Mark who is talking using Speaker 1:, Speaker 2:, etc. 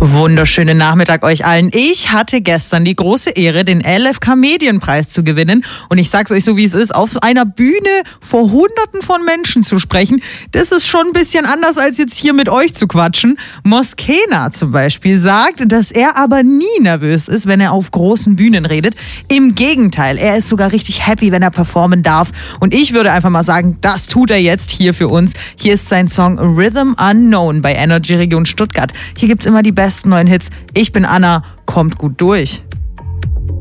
Speaker 1: Wunderschönen Nachmittag euch allen. Ich hatte gestern die große Ehre, den LFK Medienpreis zu gewinnen. Und ich sag's euch so, wie es ist, auf einer Bühne vor Hunderten von Menschen zu sprechen, das ist schon ein bisschen anders, als jetzt hier mit euch zu quatschen. Moskena zum Beispiel sagt, dass er aber nie nervös ist, wenn er auf großen Bühnen redet. Im Gegenteil, er ist sogar richtig happy, wenn er performen darf. Und ich würde einfach mal sagen, das tut er jetzt hier für uns. Hier ist sein Song Rhythm Unknown bei Energy Region Stuttgart. Hier gibt's immer die besten neuen Hits. Ich bin Anna, kommt gut durch.